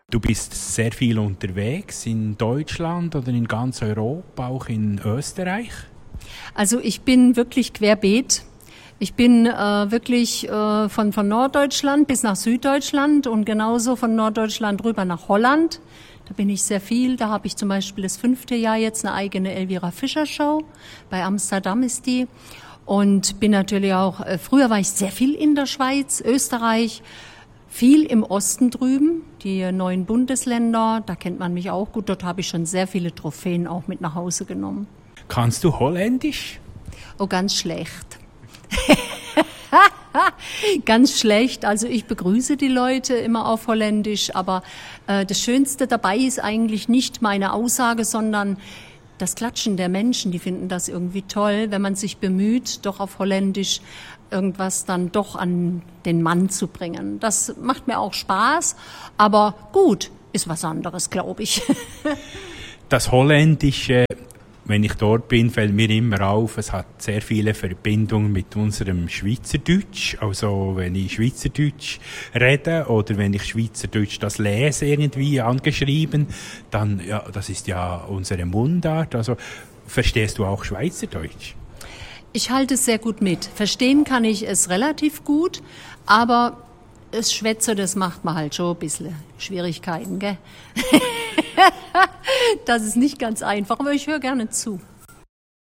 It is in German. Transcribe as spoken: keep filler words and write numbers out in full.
Du bist sehr viel unterwegs in Deutschland oder in ganz Europa, auch in Österreich? Also ich bin wirklich querbeet. Ich bin äh, wirklich äh, von, von Norddeutschland bis nach Süddeutschland und genauso von Norddeutschland rüber nach Holland. Da bin ich sehr viel. Da habe ich zum Beispiel das fünfte Jahr jetzt eine eigene Elvira Fischer Show. Bei Amsterdam ist die. Und bin natürlich auch, äh, früher war ich sehr viel in der Schweiz, Österreich, viel im Osten drüben, die neuen Bundesländer. Da kennt man mich auch gut. Dort habe ich schon sehr viele Trophäen auch mit nach Hause genommen. Kannst du Holländisch? Oh, ganz schlecht. Ganz schlecht. Also ich begrüße die Leute immer auf Holländisch, aber äh, das Schönste dabei ist eigentlich nicht meine Aussage, sondern das Klatschen der Menschen. Die finden das irgendwie toll, wenn man sich bemüht, doch auf Holländisch irgendwas dann doch an den Mann zu bringen. Das macht mir auch Spaß, aber gut, ist was anderes, glaube ich. Das Holländische, wenn ich dort bin, fällt mir immer auf, es hat sehr viele Verbindungen mit unserem Schweizerdeutsch. Also wenn ich Schweizerdeutsch rede oder wenn ich Schweizerdeutsch das lese irgendwie angeschrieben, dann, ja, das ist ja unsere Mundart. Also verstehst du auch Schweizerdeutsch? Ich halte es sehr gut mit. Verstehen kann ich es relativ gut, aber das Schwätze, das macht man halt schon ein bisschen Schwierigkeiten, gell? Das ist nicht ganz einfach, aber ich höre gerne zu.